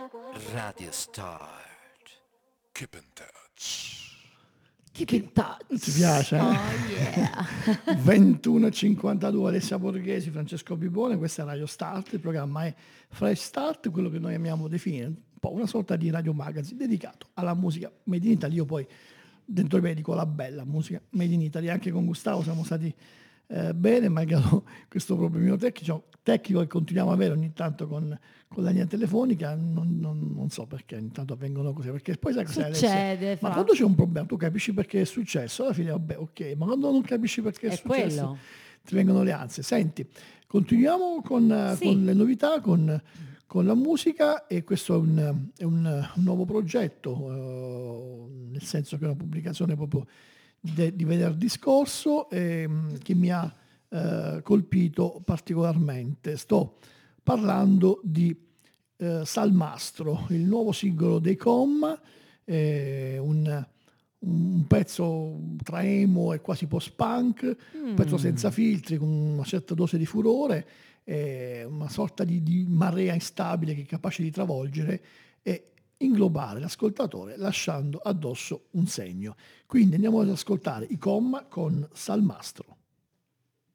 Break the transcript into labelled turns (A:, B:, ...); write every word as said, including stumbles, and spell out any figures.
A: Radio Start.
B: Keep in touch.
C: Keep in touch.
D: Ti piace? Eh?
C: Oh yeah.
D: ventuno e cinquantadue, Alessia Borghesi, Francesco Pipone, questa è Radio Start, il programma è Fresh Start, quello che noi amiamo definire un po' una sorta di radio magazine dedicato alla musica made in Italy. Io poi dentro me dico la bella musica made in Italy, anche con Gustavo siamo stati eh, bene, malgrado questo problema tecnico, tecnico che continuiamo a avere ogni tanto con, con la linea telefonica, non, non, non so perché ogni tanto avvengono cose, perché poi sai cosa
C: Succede,
D: ma
C: fra.
D: quando c'è un problema tu capisci perché è successo, alla fine vabbè ok, ma quando non capisci perché è,
C: È
D: successo
C: quello.
D: ti vengono le ansie. Senti, continuiamo con, eh,
C: Sì.
D: con le novità, con, con la musica, e questo è un, è un, un nuovo progetto, eh, nel senso che è una pubblicazione proprio de- di venerdì scorso, ehm, che mi ha eh, colpito particolarmente. Sto parlando di eh, Salmastro, il nuovo singolo dei Com, eh, un, un pezzo tra emo e quasi post-punk, un pezzo senza filtri, con una certa dose di furore, eh, una sorta di, di marea instabile che è capace di travolgere e inglobare l'ascoltatore lasciando addosso un segno. Quindi andiamo ad ascoltare i Com con Salmastro.